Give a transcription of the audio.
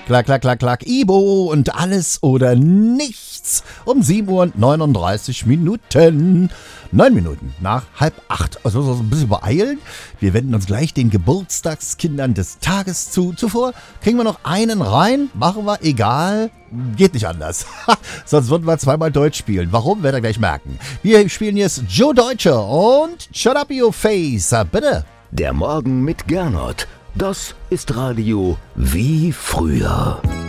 Klack, klack, klack, klack, Ibo und alles oder nichts um 7:39 Minuten. 9 Minuten nach 7:30. Also so ein bisschen beeilen. Wir wenden uns gleich den Geburtstagskindern des Tages zu. Zuvor kriegen wir noch einen rein. Machen wir, egal. Geht nicht anders. Sonst würden wir zweimal Deutsch spielen. Warum, werdet ihr gleich merken. Wir spielen jetzt Joe Deutsche und Shut Up Your Face. Bitte. Der Morgen mit Gernot. Das ist Radio wie früher.